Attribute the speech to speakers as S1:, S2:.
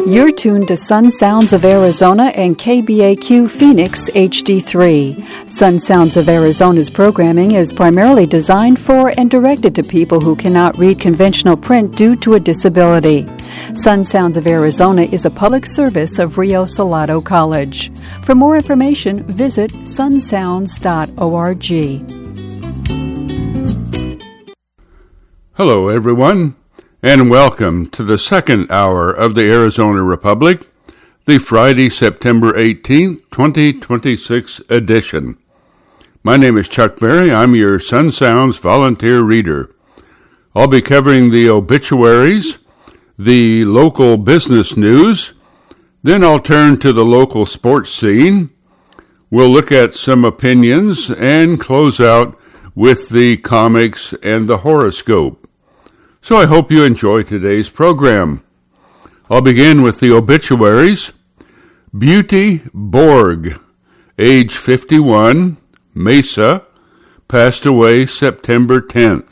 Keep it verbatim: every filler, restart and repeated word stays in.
S1: You're tuned to Sun Sounds of Arizona and K B A Q Phoenix H D three. Sun Sounds of Arizona's programming is primarily designed for and directed to people who cannot read conventional print due to a disability. Sun Sounds of Arizona is a public service of Rio Salado College. For more information, visit sun sounds dot org.
S2: Hello, everyone, and welcome to the second hour of the Arizona Republic, the Friday, September eighteenth, twenty twenty-six edition. My name is Chuck Berry. I'm your Sun Sounds volunteer reader. I'll be covering the obituaries, the local business news, then I'll turn to the local sports scene. We'll look at some opinions and close out with the comics and the horoscope. So I hope you enjoy today's program. I'll begin with the obituaries. Beauty Borg, age fifty-one, Mesa, passed away September tenth.